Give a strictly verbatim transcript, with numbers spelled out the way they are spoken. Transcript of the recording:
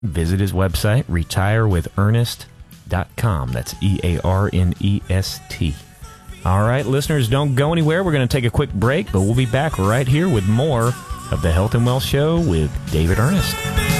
visit his website, retire with ernest dot com. That's E A R N E S T. All right, listeners, don't go anywhere. We're going to take a quick break, but we'll be back right here with more of the Health and Wealth Show with David Ernest.